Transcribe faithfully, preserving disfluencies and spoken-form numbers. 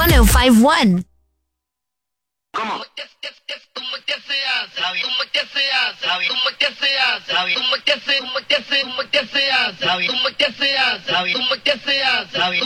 one oh five one. ¿Cómo? ¿Cómo que se hace? ¿Cómo que se hace? ¿Cómo que se hace? ¿Cómo que se hace? ¿Cómo que se hace? ¿Cómo que se hace? ¿Cómo que se hace? ¿Cómo que se hace?